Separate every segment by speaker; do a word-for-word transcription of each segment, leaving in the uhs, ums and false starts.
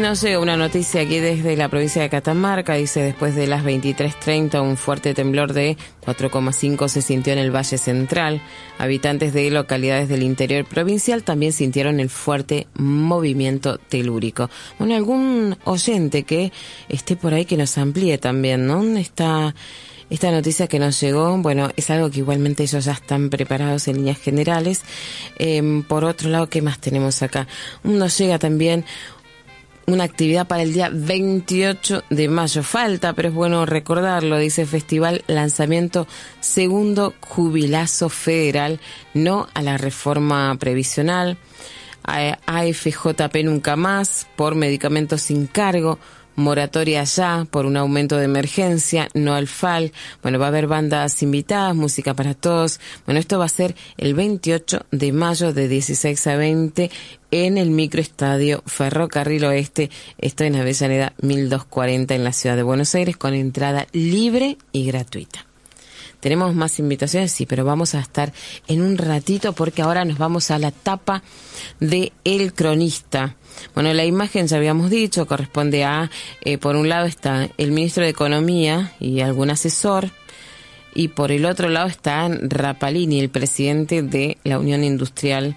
Speaker 1: nos llega una noticia aquí desde la provincia de Catamarca. Dice, después de las veintitrés treinta, un fuerte temblor de cuatro coma cinco se sintió en el Valle Central. Habitantes de localidades del interior provincial también sintieron el fuerte movimiento telúrico. Bueno, algún oyente que esté por ahí que nos amplíe también, ¿no? Esta... Esta noticia que nos llegó, bueno, es algo que igualmente ellos ya están preparados en líneas generales. Eh, por otro lado, ¿qué más tenemos acá? Nos llega también una actividad para el día veintiocho de mayo. Falta, pero es bueno recordarlo, dice Festival Lanzamiento Segundo Jubilazo Federal, no a la reforma previsional. A F J P Nunca Más, por medicamentos sin cargo. Moratoria ya por un aumento de emergencia, no al F A L. Bueno, va a haber bandas invitadas, música para todos. Bueno, esto va a ser el veintiocho de mayo de dieciséis a veinte en el microestadio Ferrocarril Oeste. Esto en Avellaneda mil doscientos cuarenta en la ciudad de Buenos Aires, con entrada libre y gratuita. ¿Tenemos más invitaciones? Sí, pero vamos a estar en un ratito porque ahora nos vamos a la tapa de El Cronista. Bueno, la imagen ya habíamos dicho, corresponde a, eh, por un lado está el ministro de Economía y algún asesor, y por el otro lado está Rapalini, el presidente de la Unión Industrial.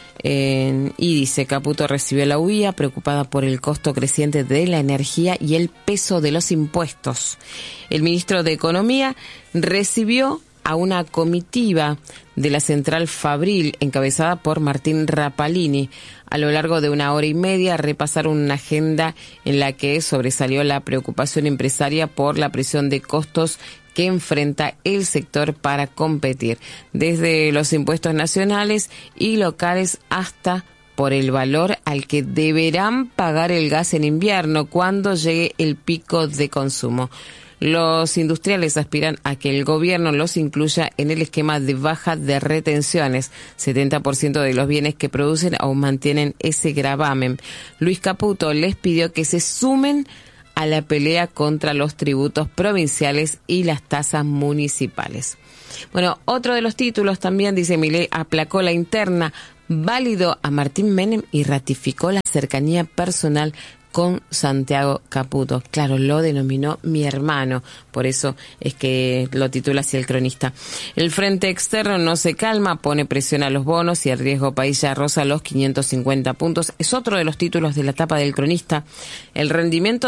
Speaker 1: Eh, y dice, Caputo recibió la U I A preocupada por el costo creciente de la energía y el peso de los impuestos. El ministro de Economía recibió a una comitiva de la Central Fabril encabezada por Martín Rapalini. A lo largo de una hora y media repasaron una agenda en la que sobresalió la preocupación empresaria por la presión de costos que enfrenta el sector para competir, desde los impuestos nacionales y locales hasta por el valor al que deberán pagar el gas en invierno cuando llegue el pico de consumo. Los industriales aspiran a que el gobierno los incluya en el esquema de baja de retenciones. setenta por ciento de los bienes que producen aún mantienen ese gravamen. Luis Caputo les pidió que se sumen a la pelea contra los tributos provinciales y las tasas municipales. Bueno, otro de los títulos también dice, Milei aplacó la interna, válido a Martín Menem y ratificó la cercanía personal con Santiago Caputo. Claro, lo denominó mi hermano, por eso es que lo titula así El Cronista. El frente externo no se calma, pone presión a los bonos y el riesgo país ya roza los quinientos cincuenta puntos. Es otro de los títulos de la tapa del Cronista. El rendimiento